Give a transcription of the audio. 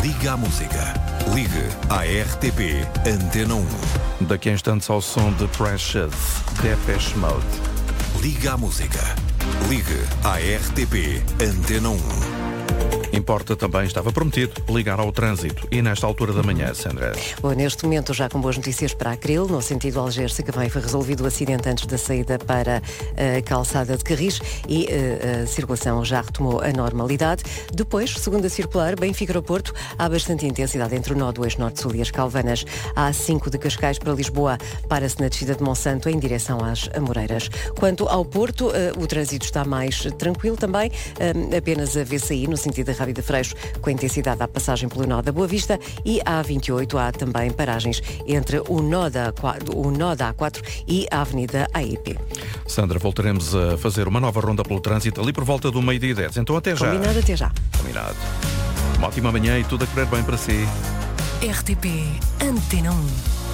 Liga à música. Ligue à RTP Antena 1. Daqui a instantes ao som de Precious, Depeche Mode. Liga à música. Ligue à RTP Antena 1. Importa também, estava prometido, ligar ao trânsito. E nesta altura da manhã, Sandra? Bom, neste momento já com boas notícias para a Acril, no sentido Algés, que também foi resolvido o acidente antes da saída para a calçada de Carris e a circulação já retomou a normalidade. Depois, segundo a circular, Benfica-Porto, há bastante intensidade entre o nó do Eixo Norte-Sul e as Calvanas. A A5 de Cascais para Lisboa para-se na descida de Monsanto em direção às Amoreiras. Quanto ao Porto, o trânsito está mais tranquilo também, apenas a VCI no sentido da Rábida Freixo, com intensidade à passagem pelo nó da Boa Vista, e a A28 há também paragens entre o nó da A4 e a Avenida AIP. Sandra, voltaremos a fazer uma nova ronda pelo trânsito ali por volta do 12h10. Então até já. Combinado, até já. Combinado. Uma ótima manhã e tudo a correr bem para si. RTP Antena 1.